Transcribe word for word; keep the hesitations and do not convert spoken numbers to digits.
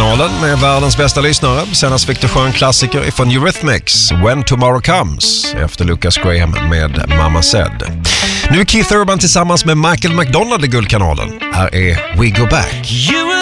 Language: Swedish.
Guldkanalen med världens bästa lyssnare. Senast fick du sjö en klassiker från Eurythmics, When Tomorrow Comes, efter Lucas Graham med Mama Said. Nu är Keith Urban tillsammans med Michael McDonald i Guldkanalen. Här är We Go Back. You